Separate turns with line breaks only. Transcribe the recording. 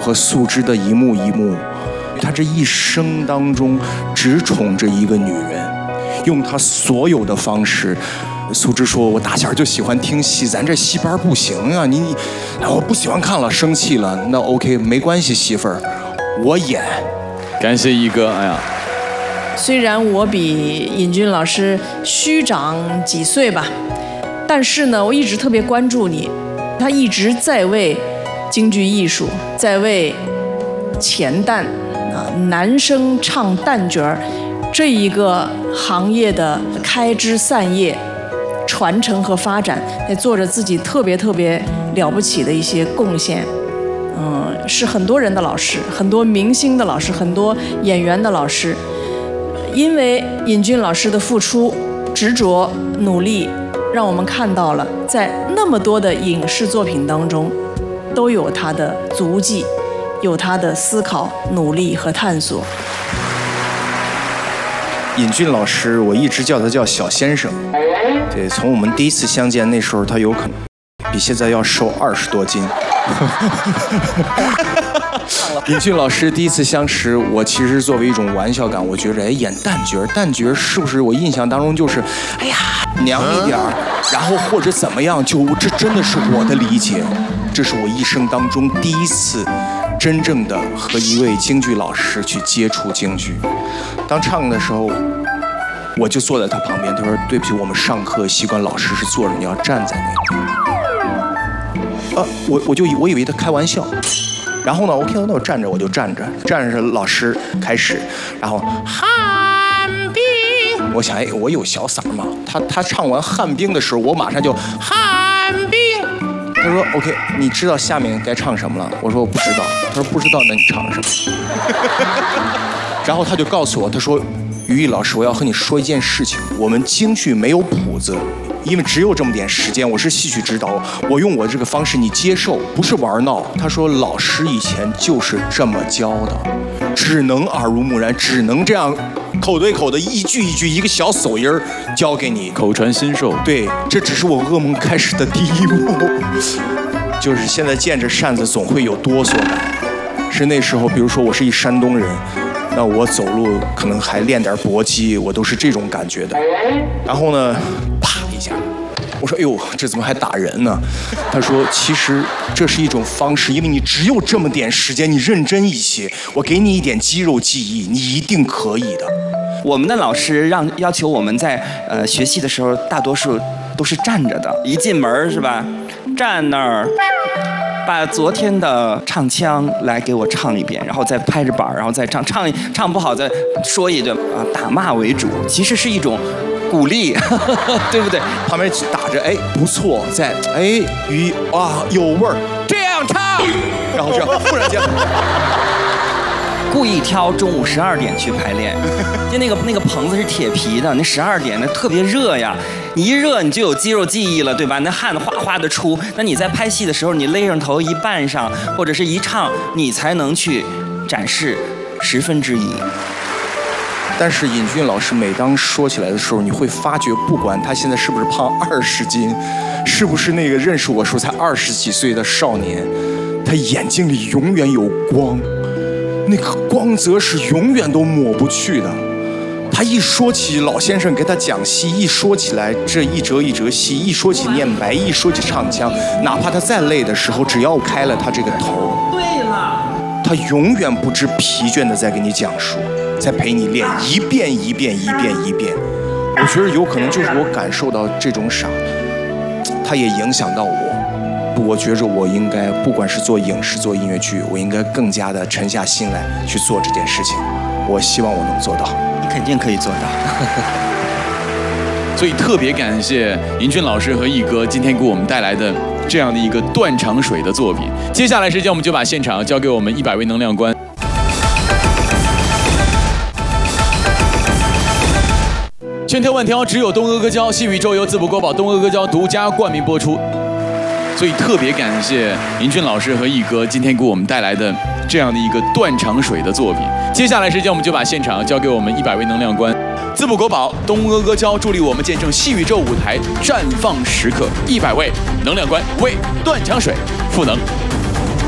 和素芝的一幕一幕。他这一生当中只宠着一个女人，用他所有的方式。素芝说：“我打小就喜欢听戏，咱这戏班不行啊，你，我不喜欢看了，生气了。那 OK， 没关系，媳妇儿，我演。”
感谢一哥，哎呀。
虽然我比尹军老师虚长几岁吧，但是呢，我一直特别关注你，他一直在为京剧艺术，在为前旦男生唱旦角儿这一个行业的开枝散叶、传承和发展，在做着自己特别了不起的一些贡献。是很多人的老师，很多明星的老师，很多演员的老师。因为尹军老师的付出、执着、努力，让我们看到了在那么多的影视作品当中，都有他的足迹，有他的思考、努力和探索。
尹俊老师，我一直叫他叫小先生。对，从我们第一次相见那时候，他有可能比现在要瘦20多斤。尹俊老师第一次相识，我其实作为一种玩笑感，我觉着，演旦角是不是我印象当中就是，哎呀，娘一点儿，然后或者怎么样，就这真的是我的理解，这是我一生当中第一次真正的和一位京剧老师去接触京剧。当唱的时候，我就坐在他旁边，他说：“对不起，我们上课习惯老师是坐着，你要站在那里。”我以为他开玩笑。然后呢 ，OK， 那我站着我就站着，老师开始，然后汉兵，我想，我有小嗓嘛，他唱完汉兵的时候，我马上就汉兵。他说 OK， 你知道下面该唱什么了？我说我不知道。他说不知道，那你唱什么？然后他就告诉我，他说于毅老师，我要和你说一件事情，我们京剧没有谱子。因为只有这么点时间，我是戏曲指导，我用我这个方式你接受，不是玩闹。他说老师以前就是这么教的，只能耳濡目染，只能这样口对口的一句一句一个小手音儿教给你，
口传心授。
对，这只是我噩梦开始的第一幕，就是现在见着扇子总会有哆嗦感。是那时候，比如说我是一山东人，那我走路可能还练点搏击，我都是这种感觉的。然后呢，啪一下，我说：“哎呦，这怎么还打人呢？”他说：“其实这是一种方式，因为你只有这么点时间，你认真一些，我给你一点肌肉记忆，你一定可以的。”
我们的老师要求我们在学戏的时候，大多数都是站着的，一进门是吧，站那儿。把昨天的唱腔来给我唱一遍，然后再拍着板，然后再唱不好再说一顿打骂为主，其实是一种鼓励，对不对？
旁边打着不错，在有味儿，这样唱，然后这样忽然间。
故意挑中午12点去排练，就那个棚子是铁皮的，那12点那特别热呀，你一热你就有肌肉记忆了，对吧？那汗哗哗的出，那你在拍戏的时候，你勒上头一扮上或者是一唱，你才能去展示1/10。
但是尹俊老师每当说起来的时候，你会发觉，不管他现在是不是胖20斤，是不是那个认识我时候才20几岁的少年，他眼睛里永远有光。那个光泽是永远都抹不去的。他一说起老先生给他讲戏，一说起来这一折一折戏，一说起念白，一说起唱腔，哪怕他再累的时候，只要开了他这个头，对了，他永远不知疲倦的在给你讲述，在陪你练一遍一遍一遍一遍。我觉得有可能就是我感受到这种傻，他也影响到我。我觉着我应该，不管是做影视做音乐剧，我应该更加的沉下心来去做这件事情。我希望我能做到。
你肯定可以做到。
所以特别感谢尹俊老师和毅哥今天给我们带来的这样的一个断肠水的作品。接下来时间我们就把现场交给我们100位能量官。千挑万挑，只有东阿阿胶，细宇宙由淄博国宝东阿阿胶独家冠名播出。所以特别感谢尹俊老师和毅哥今天给我们带来的这样的一个断肠水的作品。接下来时间我们就把现场交给我们100位能量官。淄博国宝东阿阿胶助力我们见证戏宇宙舞台绽放时刻，100位能量官为断肠水赋能。